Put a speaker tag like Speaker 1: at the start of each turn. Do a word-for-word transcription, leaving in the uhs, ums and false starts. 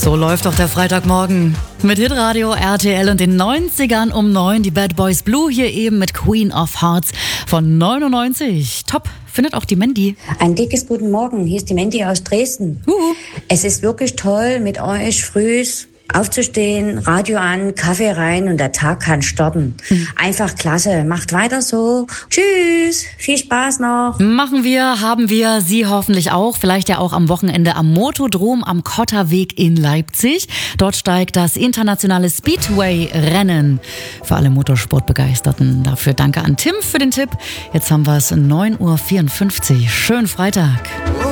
Speaker 1: So läuft doch der Freitagmorgen. Mit Hitradio R T L und den neunzigern um neun. Die Bad Boys Blue hier eben mit Queen of Hearts von neunundneunzig. Top, findet auch die Mandy.
Speaker 2: Ein dickes Guten Morgen, hier ist die Mandy aus Dresden.
Speaker 1: Uhu.
Speaker 2: Es ist wirklich toll, mit euch frühs aufzustehen, Radio an, Kaffee rein und der Tag kann starten. Mhm. Einfach klasse. Macht weiter so. Tschüss. Viel Spaß noch.
Speaker 1: Machen wir, haben wir, Sie hoffentlich auch. Vielleicht ja auch am Wochenende am Motodrom am Kotterweg in Leipzig. Dort steigt das internationale Speedway-Rennen für alle Motorsportbegeisterten. Dafür danke an Tim für den Tipp. Jetzt haben wir es neun Uhr vierundfünfzig. Schönen Freitag.